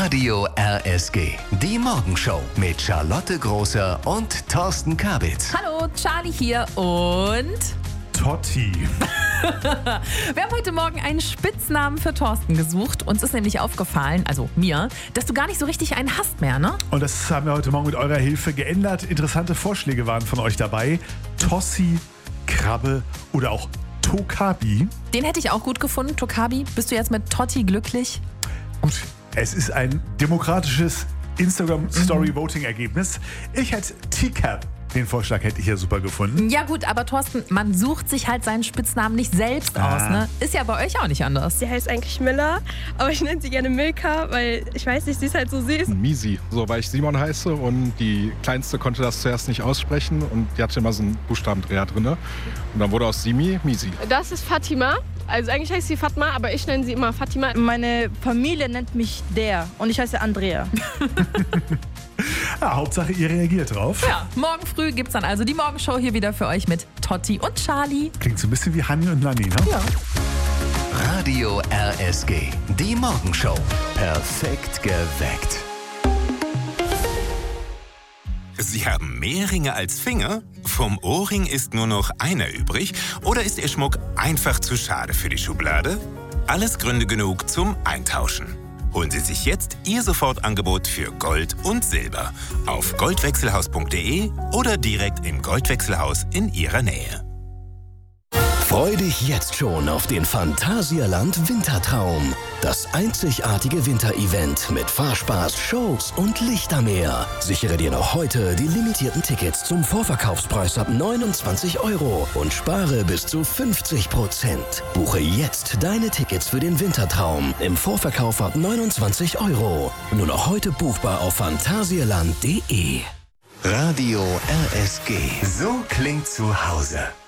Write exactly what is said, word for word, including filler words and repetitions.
Radio R S G. Die Morgenshow mit Charlotte Großer und Thorsten Kabitz. Hallo, Charlie hier und... Totti. Wir haben heute Morgen einen Spitznamen für Thorsten gesucht. Uns ist nämlich aufgefallen, also mir, dass du gar nicht so richtig einen hast mehr, ne? Und das haben wir heute Morgen mit eurer Hilfe geändert. Interessante Vorschläge waren von euch dabei. Tossi, Krabbe oder auch Tokabi. Den hätte ich auch gut gefunden, Tokabi. Bist du jetzt mit Totti glücklich? Und es ist ein demokratisches Instagram-Story-Voting-Ergebnis. Ich hätte Teacup. Den Vorschlag hätte ich ja super gefunden. Ja gut, aber Thorsten, man sucht sich halt seinen Spitznamen nicht selbst Ah. aus, ne? Ist ja bei euch auch nicht anders. Sie heißt eigentlich Miller, aber ich nenne sie gerne Milka, weil ich weiß nicht, sie ist halt so süß. Misi, so weil ich Simon heiße und die Kleinste konnte das zuerst nicht aussprechen und die hatte immer so einen Buchstabendreher drin. Und dann wurde aus Simi Misi. Das ist Fatima. Also eigentlich heißt sie Fatma, aber ich nenne sie immer Fatima. Meine Familie nennt mich der und ich heiße Andrea. Ja, Hauptsache, ihr reagiert drauf. Ja, morgen früh gibt's dann also die Morgenshow hier wieder für euch mit Totti und Charlie. Klingt so ein bisschen wie Hanni und Nanni, ne? Ja. Radio R S G. Die Morgenshow. Perfekt geweckt. Sie haben mehr Ringe als Finger? Vom Ohrring ist nur noch einer übrig? Oder ist Ihr Schmuck einfach zu schade für die Schublade? Alles Gründe genug zum Eintauschen. Holen Sie sich jetzt Ihr Sofortangebot für Gold und Silber auf goldwechselhaus punkt de oder direkt im Goldwechselhaus in Ihrer Nähe. Freu dich jetzt schon auf den Phantasialand Wintertraum. Das einzigartige Winterevent mit Fahrspaß, Shows und Lichtermeer. Sichere dir noch heute die limitierten Tickets zum Vorverkaufspreis ab neunundzwanzig Euro und spare bis zu fünfzig Prozent. Buche jetzt deine Tickets für den Wintertraum im Vorverkauf ab neunundzwanzig Euro. Nur noch heute buchbar auf phantasialand punkt de. Radio R S G. So klingt zu Hause.